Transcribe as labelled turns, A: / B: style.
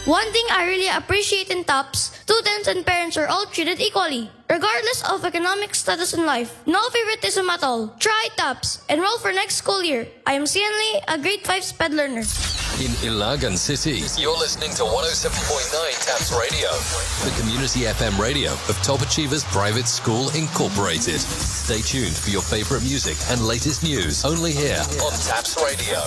A: One thing I really appreciate in TOPS, students and parents are all treated equally, regardless of economic status in life. No favoritism at all. Try TOPS. Enroll for next school year. I am Sian Lee, a grade 5 SPED learner.
B: In Ilagan City, you're listening to 107.9 TAPS Radio, the community FM radio of Top Achievers Private School Incorporated. Stay tuned for your favorite music and latest news only here on TAPS Radio.